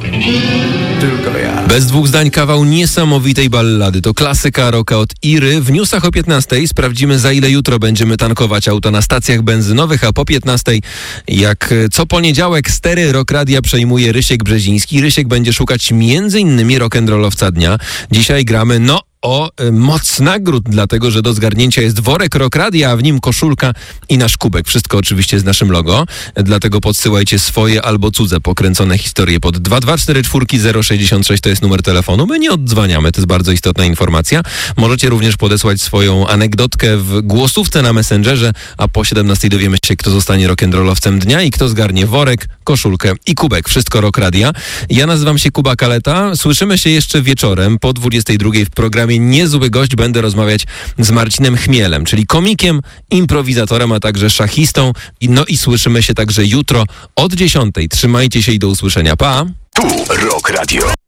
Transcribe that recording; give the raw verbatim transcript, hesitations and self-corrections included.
Tylko ja. Bez dwóch zdań kawał niesamowitej ballady. To klasyka rocka od Iry. W newsach o piętnastej sprawdzimy, za ile jutro będziemy tankować auto na stacjach benzynowych, a po piętnastej, jak co poniedziałek, stery Rock Radia przejmuje Rysiek Brzeziński. Rysiek będzie szukać między innymi rock'n'rollowca dnia. Dzisiaj gramy, no, o y, moc nagród, dlatego że do zgarnięcia jest worek Rock Radia, a w nim koszulka i nasz kubek. Wszystko oczywiście z naszym logo, dlatego podsyłajcie swoje albo cudze pokręcone historie pod dwa dwa cztery cztery zero sześć sześć, to jest numer telefonu. My nie odzwaniamy, to jest bardzo istotna informacja. Możecie również podesłać swoją anegdotkę w głosówce na Messengerze, a po siedemnastej dowiemy się, kto zostanie rock'n'rollowcem dnia i kto zgarnie worek, koszulkę i kubek. Wszystko Rock Radia. Ja nazywam się Kuba Kaleta. Słyszymy się jeszcze wieczorem po dwudziestej drugiej w programie Niezły Gość. Będę rozmawiać z Marcinem Chmielem, czyli komikiem, improwizatorem, a także szachistą. No i słyszymy się także jutro od dziesiątej. Trzymajcie się i do usłyszenia. Pa! Tu Rock Radio.